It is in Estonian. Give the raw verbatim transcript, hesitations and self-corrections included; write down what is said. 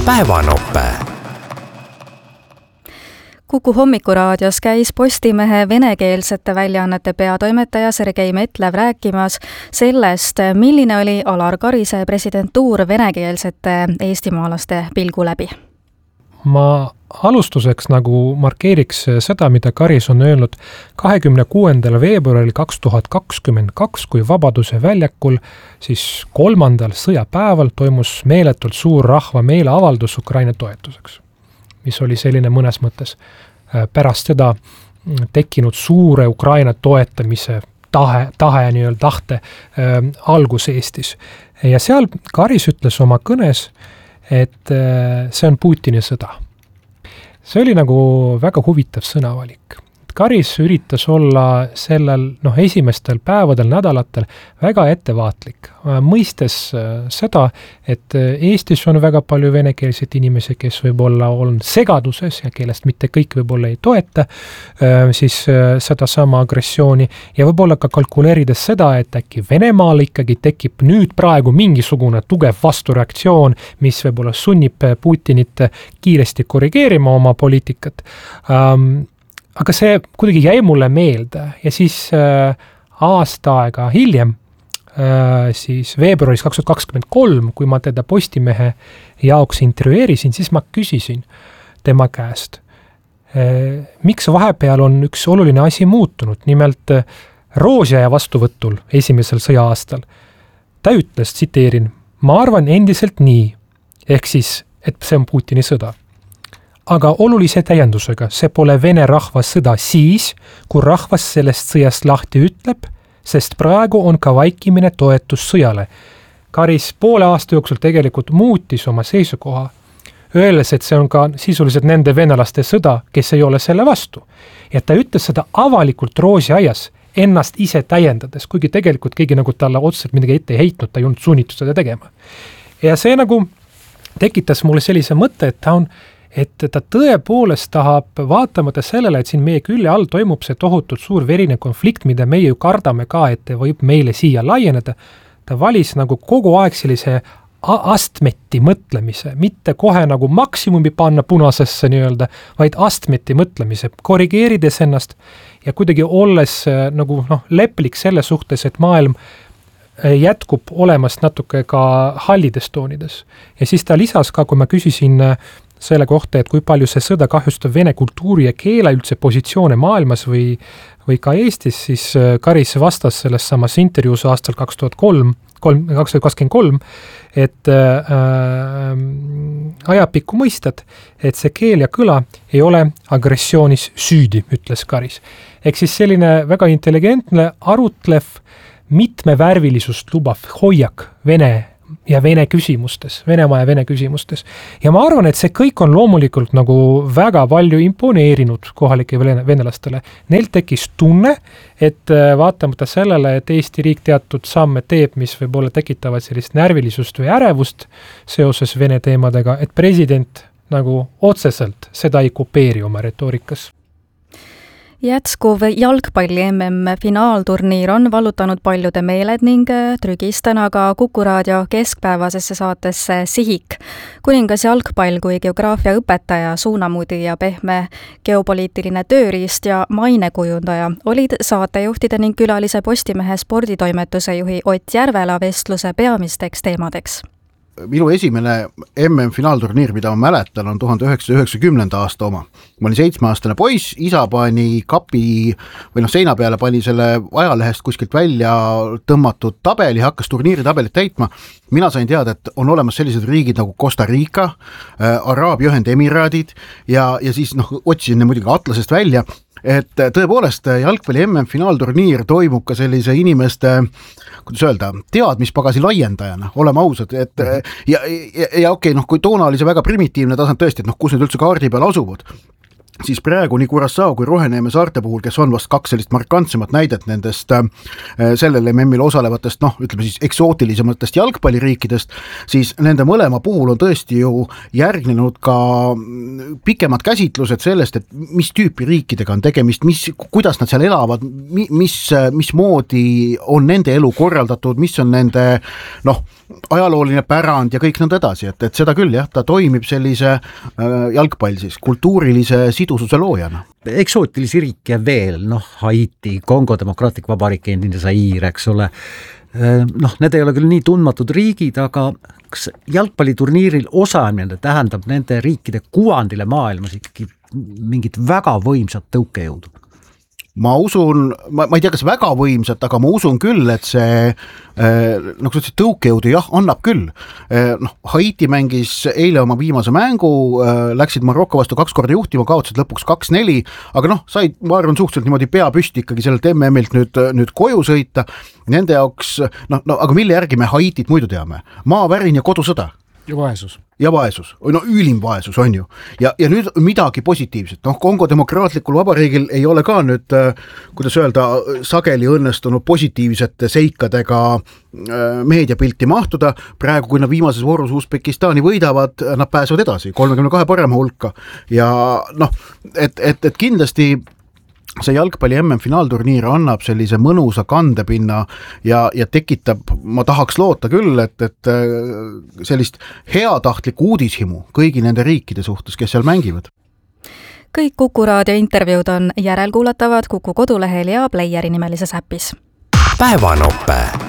päevanope. Kuku hommikuraadios käis Postimehe venekeelsete väljaannete peatoimetaja Sergei Metlev rääkimas sellest, milline oli Alar Karise presidentuur venekeelsete eestimaalaste pilgu läbi. Ma alustuseks nagu markeeriks seda, mida Karis on öelnud kahekümne kuuendal veebruaril kaks tuhat kakskümmend kaks, kui Vabaduse väljakul, siis kolmandal sõjapäeval toimus meeletult suur rahva meeleavaldus Ukraina toetuseks, mis oli selline mõnes mõttes pärast seda tekkinud suure Ukraina toetamise tahe, tahe nii-öelda tahte äh, algus Eestis. Ja seal Karis ütles oma kõnes, et äh, see on Putini sõda. See oli nagu väga huvitav sõnavalik. Karis üritas olla sellel noh, esimestel päevadel, nädalatel väga ettevaatlik, mõistes seda, et Eestis on väga palju venekeelseid inimesi, kes võib-olla on segaduses ja kellest mitte kõik võib-olla ei toeta siis seda sama agressiooni ja võib-olla ka kalkuleerides seda, et äkki Venemaal ikkagi tekib nüüd praegu mingisugune tugev vastureaktsioon, mis võib-olla sunnib Putinit kiiresti korrigeerima oma poliitikat. Um, Aga see kuidagi jäi mulle meelde ja siis äh, aasta aega hiljem, äh, siis veebruaris kaks tuhat kakskümmend kolm, kui ma teda Postimehe jaoks intervjueerisin, siis ma küsisin tema käest, äh, miks vahepeal on üks oluline asi muutunud, nimelt äh, Roosjaja vastuvõtul esimesel sõja-aastal. Ta ütles, tsiteerin, ma arvan endiselt nii, ehk siis, et see on Putini sõda. Aga olulise täiendusega, see pole vene rahva sõda siis, kui rahvas sellest sõjast lahti ütleb, sest praegu on ka vaikimine toetus sõjale. Karis poole aasta jooksul tegelikult muutis oma seisukoha, öeldes, et see on ka sisuliselt nende venelaste sõda, kes ei ole selle vastu. Ja ta ütles seda avalikult Roosjajas, ennast ise täiendades, kuigi tegelikult keegi nagu talle otseselt midagi ette ei heitnud, ta ei olnud sunnitud seda tegema. Ja see nagu tekitas mulle sellise mõtte, et ta on et ta tõepoolest tahab vaatamata sellele, et siin meie külje all toimub see tohutult suur verine konflikt, mida meie ju kardame ka, et võib meile siia laieneda, ta valis nagu kogu aeg sellise astmeti mõtlemise, mitte kohe nagu maksimumi panna punasesse nii-öelda, vaid astmeti mõtlemise, korrigeerides ennast ja kuidagi olles nagu noh, leplik selle suhtes, et maailm jätkub olemast natuke ka hallides toonides. Ja siis ta lisas ka, kui ma küsisin selle kohta, et kui palju see sõda kahjustab vene kultuuri ja keele üldse positsioone maailmas või, või ka Eestis, siis Karis vastas selles samas intervjuus aastal kaks tuhat kolm, kaks tuhat kakskümmend kolm, et äh, ajapikku mõistad, et see keel ja kõla ei ole agressioonis süüdi, ütles Karis. Ehk siis selline väga intelligentne, arutlev, mitmevärvilisust lubav hoiak vene ja vene küsimustes, Venemaa ja vene küsimustes. Ja ma arvan, et see kõik on loomulikult nagu väga palju imponeerinud kohalike venelastele. Neil tekkis tunne, et vaatamata sellele, et Eesti riik teatud samme teeb, mis võib-olla tekitavad sellist närvilisust või ärevust seoses vene teemadega, et president nagu otseselt seda ei kopeeri oma retoorikas. Jätskuv jalgpalli M M finaalturniir on vallutanud paljude meeled ning trügis täna ka Kuku raadio keskpäevasesse saatesse Sihik. Kuningas jalgpall kui geograafia õpetaja, suunamudi ja pehme geopoliitiline tööriist ja mainekujundaja olid saatejuhtide ning külalise Postimehe sporditoimetuse juhi Ott Järvela vestluse peamisteks teemadeks. Minu esimene M M finaalturniir, mida ma mäletan, on tuhande üheksasaja üheksakümnenda aasta oma. Ma olin seitsmeaastane poiss, isa pani kapi või noh, seina peale pani selle ajalehest kuskilt välja tõmmatud tabeli, hakkas turniiri tabelit täitma. Mina sain teada, et on olemas sellised riigid nagu Costa Rica, Araabia Ühendemiraadid ja, ja siis noh, otsisin muidugi atlasest välja, et tõepoolest jalgpalli M M finaalturniir toimub ka sellise inimeste, kuidas öelda, teadmispagasi laiendajana, oleme ausad, et ja, ja, ja okei, noh, kui toona oli see väga primitiivne tasand tõesti, et noh, kus need üldse kaardi peal asuvad, siis praegu nii Curaçao kui Roheneeme saarte puhul, kes on vast kaks sellist markantsemat näidet nendest äh, sellel M M-il osalevatest, noh, ütleme siis eksootilisematest jalgpalliriikidest, siis nende mõlema puhul on tõesti ju järgnenud ka pikemad käsitlused sellest, et mis tüüpi riikidega on tegemist, mis, kuidas nad seal elavad, mis, mis moodi on nende elu korraldatud, mis on nende, noh, ajalooline pärand ja kõik nõnda edasi, et, et seda küll jah, ta toimib sellise äh, jalgpall siis kultuurilise sidususe loojana. Eksootilisi riike veel, noh Haiti, Kongo Demokraatlik Vabariik, endine Zaire, eks ole, noh need ei ole küll nii tundmatud riigid, aga kas jalgpalliturniiril osalemine tähendab nende riikide kuvandile maailmas ikkagi mingit väga võimsat tõukejõudu? Ma usun, ma, ma ei tea, kas väga võimsat, aga ma usun küll, et see nagu see tõukejõudu jah, annab küll. Noh, Haiti mängis eile oma viimase mängu, läksid Marokko vastu kaks korda juhtima, kaotasid lõpuks kaks neli, aga noh, said, ma arvan, suhteliselt niimoodi pea püsti ikkagi sellelt M M-ilt nüüd, nüüd koju sõita. Nende jaoks, noh, no, aga mille järgi me Haitit muidu teame? Maavärin ja kodusõda. Ja vaesus. Ja vaesus, no ülim vaesus on ju. Ja, ja nüüd midagi positiivset, noh Kongo Demokraatlikul Vabariigil ei ole ka nüüd, kuidas öelda, sageli õnnestunud positiivsete seikadega meediapilti mahtuda, praegu kui nad viimases voorus Usbekistani võidavad, nad pääsevad edasi kolmekümne kahe parema hulka ja noh, et, et, et kindlasti see jalgpalli M M-finaalturniir annab sellise mõnusa kandepinna ja, ja tekitab, ma tahaks loota küll, et, et sellist heatahtlikku uudishimu kõigi nende riikide suhtes, kes seal mängivad. Kõik Kuku raadio intervjuud on järelkuulatavad Kuku kodulehel ja Playeri nimelises äpis. Päevanope.